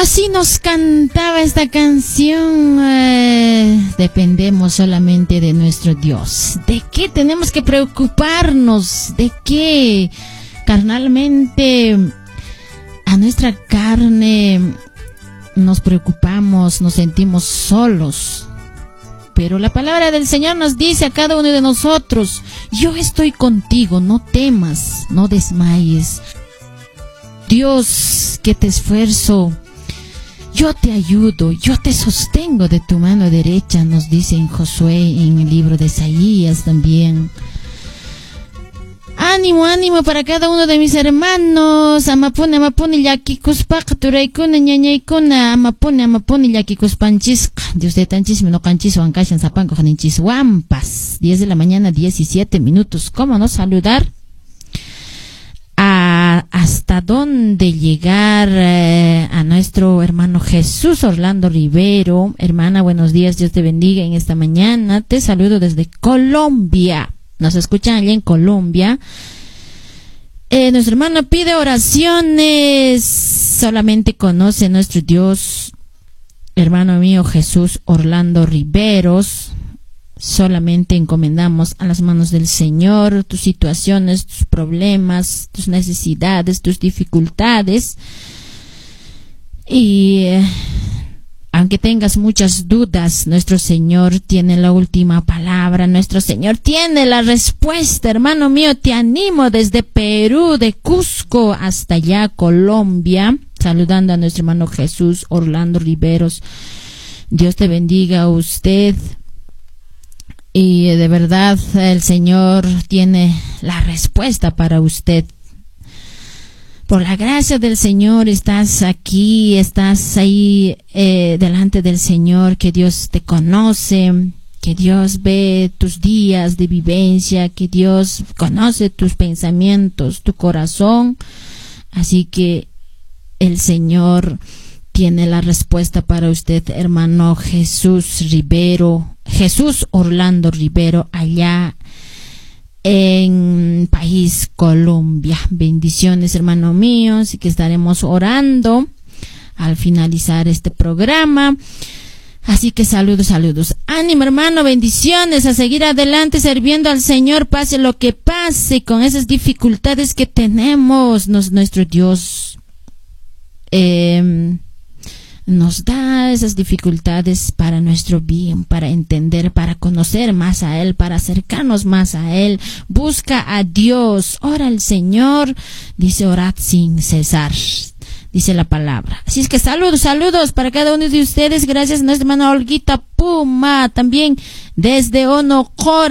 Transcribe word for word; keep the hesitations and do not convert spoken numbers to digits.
Así nos cantaba esta canción. Eh, dependemos solamente de nuestro Dios. ¿De qué tenemos que preocuparnos? ¿De qué? Carnalmente, a nuestra carne nos preocupamos, nos sentimos solos. Pero la palabra del Señor nos dice a cada uno de nosotros: yo estoy contigo, no temas, no desmayes. Dios, que te esfuerzo, yo te ayudo, yo te sostengo de tu mano derecha, nos dice en Josué, en el libro de Isaías también. Ánimo, ánimo para cada uno de mis hermanos. Amapune, amapune, llakikuspaq, turaykuna, ñañaykuna, amapune, amapune, llakikuspanchis. Dios de tanchis, no canchis, wankashan, zapanco, janinchis, wampas. diez de la mañana, diecisiete minutos. ¿Cómo no saludar? A, hasta dónde llegar eh, a nuestro hermano Jesús Orlando Rivero. Hermana, buenos días, Dios te bendiga en esta mañana. Te saludo desde Colombia. Nos escuchan allá en Colombia. Eh, nuestro hermano pide oraciones. Solamente conoce a nuestro Dios, hermano mío Jesús Orlando Riveros. Solamente encomendamos a las manos del Señor tus situaciones, tus problemas, tus necesidades, tus dificultades. Y eh, aunque tengas muchas dudas, nuestro Señor tiene la última palabra. Nuestro Señor tiene la respuesta. Hermano mío, te animo desde Perú, de Cusco hasta allá, Colombia, saludando a nuestro hermano Jesús Orlando Riveros. Dios te bendiga a usted. Y de verdad el Señor tiene la respuesta para usted. Por la gracia del Señor estás aquí, estás ahí eh, delante del Señor, que Dios te conoce, que Dios ve tus días de vivencia, que Dios conoce tus pensamientos, tu corazón. Así que el Señor tiene la respuesta para usted, hermano Jesús Rivero, Jesús Orlando Rivero, allá en país Colombia. Bendiciones, hermano mío. Así que estaremos orando al finalizar este programa. Así que saludos, saludos. Ánimo, hermano, bendiciones, a seguir adelante sirviendo al Señor, pase lo que pase, con esas dificultades que tenemos. Nos, nuestro Dios eh, nos da esas dificultades para nuestro bien, para entender, para conocer más a Él, para acercarnos más a Él. Busca a Dios, ora al Señor, dice orad sin cesar, dice la palabra. Así es que saludos, saludos para cada uno de ustedes. Gracias a nuestra hermana Olguita Puma, también desde Onocora.